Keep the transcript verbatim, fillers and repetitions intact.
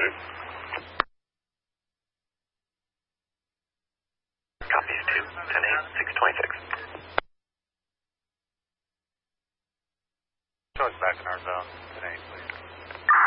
Roger. Copies two, ten eight, six twenty-six. Show us back in our zone, ten eight, please.